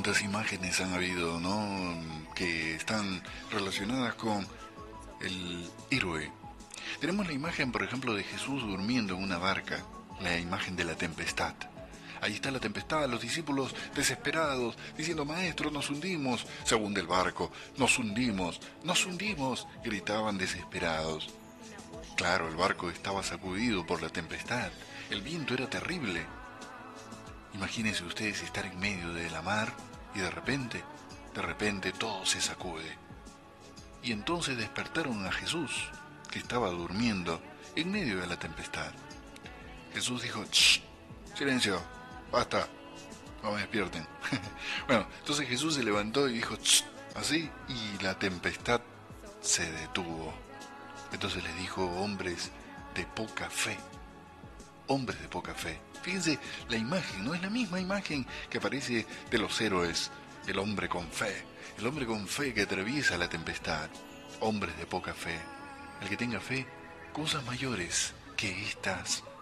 cuántas imágenes han habido, ¿no? Que están relacionadas con el héroe. Tenemos la imagen, por ejemplo, de Jesús durmiendo en una barca, la imagen de la tempestad. Ahí está la tempestad, los discípulos desesperados, diciendo, Maestro, nos hundimos, se hunde el barco, nos hundimos, gritaban desesperados. Claro, el barco estaba sacudido por la tempestad, el viento era terrible. Imagínense ustedes estar en medio de la mar y de repente todo se sacude. Y entonces despertaron a Jesús, que estaba durmiendo en medio de la tempestad. Jesús dijo, ¡shh! Silencio, basta, no me despierten. Bueno, entonces Jesús se levantó y dijo, ¡shh! Así, y la tempestad se detuvo. Entonces les dijo, hombres de poca fe. Hombres de poca fe. Fíjense la imagen, no es la misma imagen que aparece de los héroes. El hombre con fe que atraviesa la tempestad. Hombres de poca fe. El que tenga fe, cosas mayores que estas